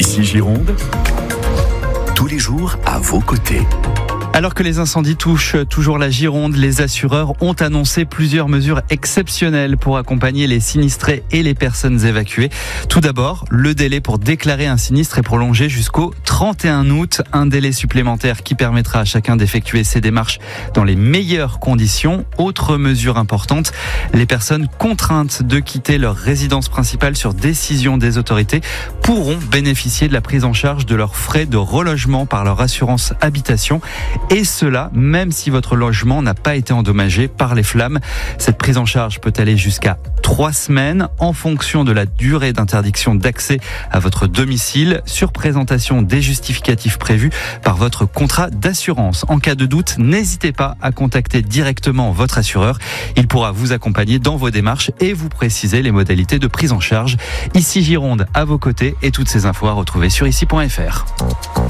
Ici Gironde, tous les jours à vos côtés. Alors que les incendies touchent toujours la Gironde, les assureurs ont annoncé plusieurs mesures exceptionnelles pour accompagner les sinistrés et les personnes évacuées. Tout d'abord, le délai pour déclarer un sinistre est prolongé jusqu'au 31 août, un délai supplémentaire qui permettra à chacun d'effectuer ses démarches dans les meilleures conditions. Autre mesure importante, les personnes contraintes de quitter leur résidence principale sur décision des autorités pourront bénéficier de la prise en charge de leurs frais de relogement par leur assurance habitation. Et cela, même si votre logement n'a pas été endommagé par les flammes. Cette prise en charge peut aller jusqu'à 3 semaines en fonction de la durée d'interdiction d'accès à votre domicile sur présentation des justificatifs prévus par votre contrat d'assurance. En cas de doute, n'hésitez pas à contacter directement votre assureur. Il pourra vous accompagner dans vos démarches et vous préciser les modalités de prise en charge. Ici Gironde, à vos côtés, et toutes ces infos à retrouver sur ici.fr.